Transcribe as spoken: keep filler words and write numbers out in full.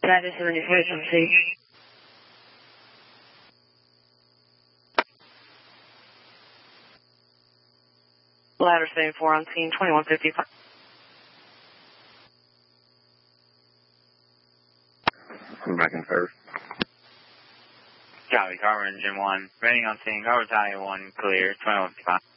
Ladder seventy-four, some C. Ladder seventy-four on scene, twenty-one fifty-five. I'm back in first. Copy, Carver Engine one. Ready on scene, Carver Tower one, clear, twenty-one fifty-five.